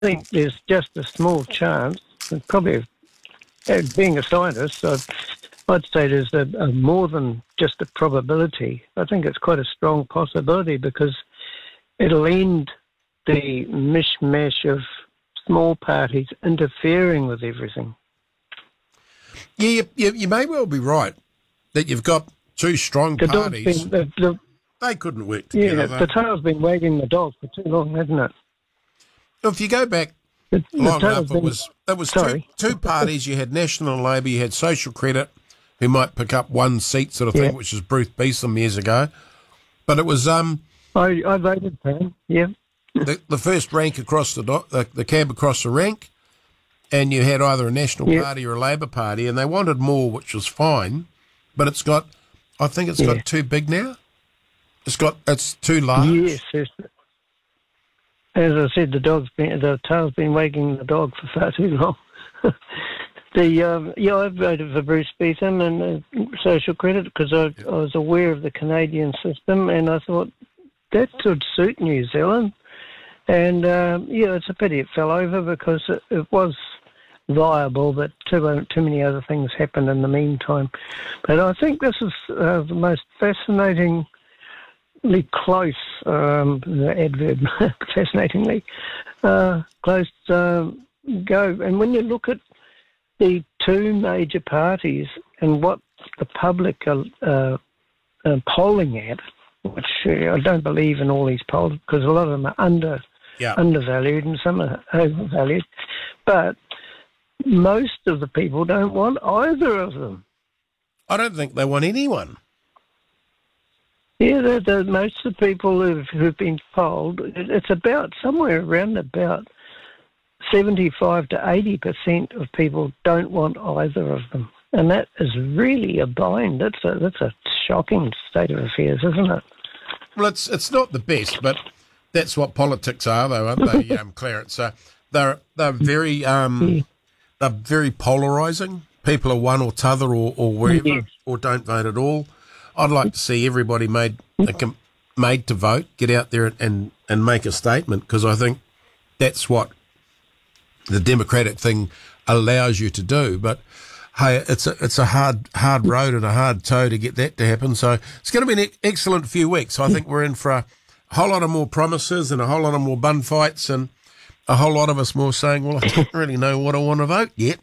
think there's just a small chance, and probably being a scientist, I'd say there's a more than just a probability. I think it's quite a strong possibility because it'll end the mishmash of small parties interfering with everything. Yeah, you may well be right that you've got two strong parties. They couldn't work together. Yeah, the tail's been wagging the dog for too long, hasn't it? If you go back long enough, it was two parties. You had National and Labor, you had Social Credit, who might pick up one seat sort of thing, which is Bruce Beeson years ago. But it was... I voted for him, yeah. The first rank across the cab across the rank, and you had either a National Party or a Labor Party, and they wanted more, which was fine, but I think it's got too big now. It's too large. Yes, as I said, the tail's been wagging the dog for far too long. I voted for Bruce Beetham and Social Credit because I was aware of the Canadian system, and I thought that could suit New Zealand. And it's a pity it fell over because it was viable, but too many other things happened in the meantime. But I think this is the most fascinatingly close, the adverb, fascinatingly close go. And when you look at the two major parties and what the public are polling at, which I don't believe in all these polls because a lot of them are undervalued and some are overvalued, but most of the people don't want either of them. I don't think they want anyone. Yeah, most of the people who've been polled, it's about somewhere around about 75 to 80% of people don't want either of them. And that is really a bind. That's a shocking state of affairs, isn't it? Well, it's not the best, but that's what politics are, though, aren't they, Clarence? They're very they're very polarising. People are one or t'other or wherever, or don't vote at all. I'd like to see everybody made to vote, get out there and make a statement, because I think that's what the democratic thing allows you to do. But hey, it's a hard road and a hard toe to get that to happen. So it's going to be an excellent few weeks. I think we're in for a whole lot of more promises and a whole lot of more bun fights and a whole lot of us more saying, well, I don't really know what I want to vote yet.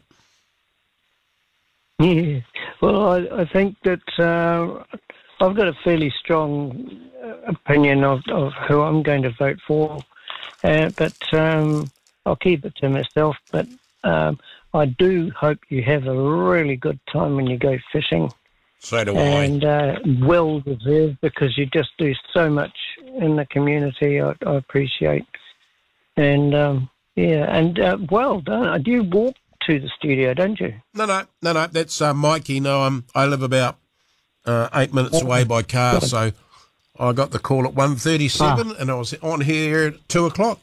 Yeah, well, I think that I've got a fairly strong opinion of who I'm going to vote for, but I'll keep it to myself. But I do hope you have a really good time when you go fishing. So do I. And well deserved, because you just do so much in the community. I appreciate. And well done. Do you walk to the studio, don't you? No. That's Mikey. No, I live about 8 minutes away by car, so I got the call at 1:37 and I was on here at 2:00.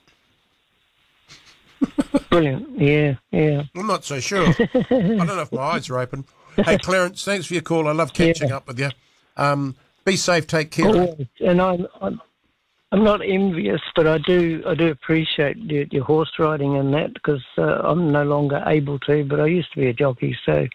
Brilliant. Yeah. I'm not so sure. I don't know if my eyes are open. Hey, Clarence, thanks for your call. I love catching up with you. Be safe. Take care. Always. And I'm not envious, but I do appreciate your horse riding and that, because I'm no longer able to, but I used to be a jockey, so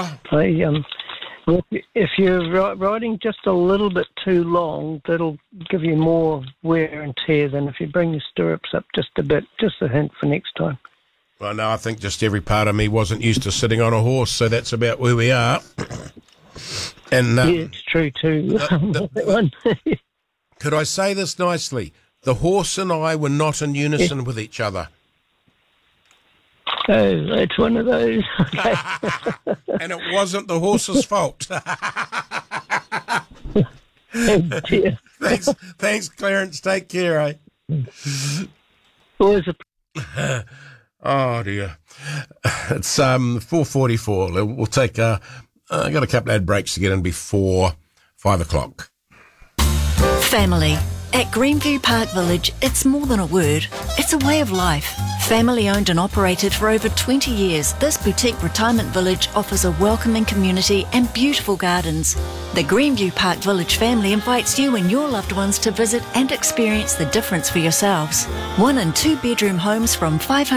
if you're riding just a little bit too long, that'll give you more wear and tear than if you bring your stirrups up just a bit. Just a hint for next time. Well, no, I think just every part of me wasn't used to sitting on a horse, so that's about where we are. And yeah, it's true too. Could I say this nicely? The horse and I were not in unison with each other. Oh, that's one of those. Okay. And it wasn't the horse's fault. Oh, dear. Thanks, Clarence. Take care, eh? Always Oh, dear. It's 4:44. We'll take I got a couple of ad breaks to get in before 5:00. Family. At Greenview Park Village, it's more than a word, it's a way of life. Family owned and operated for over 20 years, this boutique retirement village offers a welcoming community and beautiful gardens. The Greenview Park Village family invites you and your loved ones to visit and experience the difference for yourselves. 1 and 2 bedroom homes from $500